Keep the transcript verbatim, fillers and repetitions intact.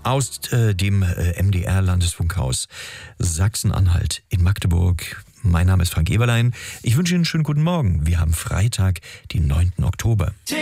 aus äh, dem äh, M D R-Landesfunkhaus Sachsen-Anhalt in Magdeburg. Mein Name ist Frank Eberlein. Ich wünsche Ihnen einen schönen guten Morgen. Wir haben Freitag, den neunten Oktober.